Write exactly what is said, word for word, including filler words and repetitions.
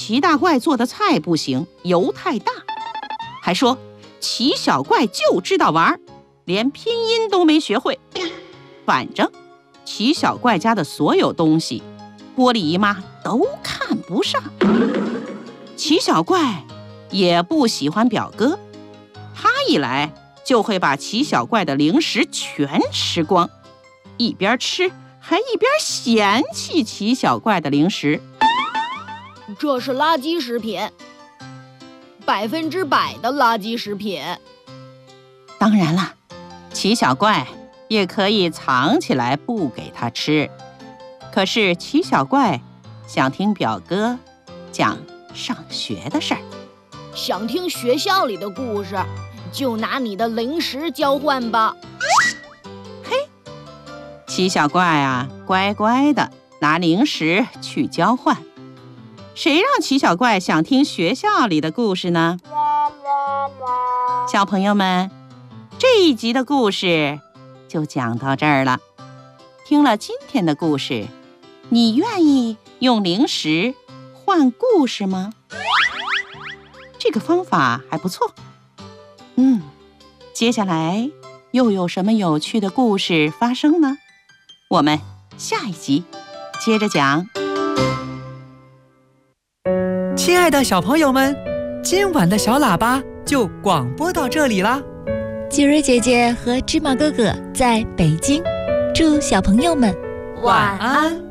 齐大怪做的菜不行，油太大，还说齐小怪就知道玩，连拼音都没学会。反正齐小怪家的所有东西，玻璃姨妈都看不上。齐小怪也不喜欢表哥，他一来就会把齐小怪的零食全吃光，一边吃还一边嫌弃齐小怪的零食。 这是垃圾食品，百分之百的垃圾食品。 当然了，齐小怪也可以藏起来不给他吃。可是齐小怪想听表哥讲上学的事儿。 想听学校里的故事，就拿你的零食交换吧。 嘿，齐小怪啊，乖乖的拿零食去交换。谁让齐小怪想听学校里的故事呢？小朋友们，这一集的故事就讲到这儿了。听了今天的故事，你愿意用零食换故事吗？这个方法还不错。嗯，接下来又有什么有趣的故事发生呢？我们下一集接着讲。 亲爱的小朋友们，今晚的小喇叭就广播到这里啦。 杰瑞姐姐和芝麻哥哥在北京，祝小朋友们晚安。